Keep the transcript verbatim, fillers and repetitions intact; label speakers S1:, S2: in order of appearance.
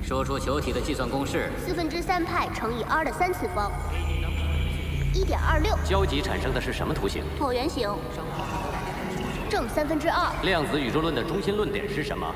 S1: 说出球体的计算公式。
S2: 四分之三派乘以 r 的三次方，一点二六。
S3: 交集产生的是什么图形？
S2: 椭圆形。正三分之二。
S3: 量子宇宙论的中心论点是什么？